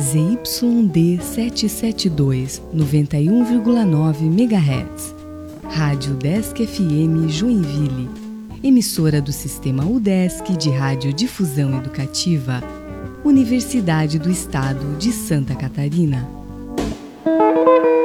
ZYD 772, 91,9 MHz. Rádio UDESC FM Joinville. Emissora do Sistema UDESC de Radiodifusão Educativa. Universidade do Estado de Santa Catarina.